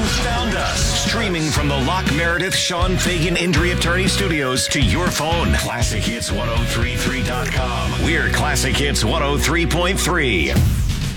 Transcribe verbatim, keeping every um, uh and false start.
Found us. Streaming from the Lock Meredith Sean Fagan Injury Attorney Studios to your phone. Classic Hits ten thirty-three dot com. We're Classic Hits one oh three point three.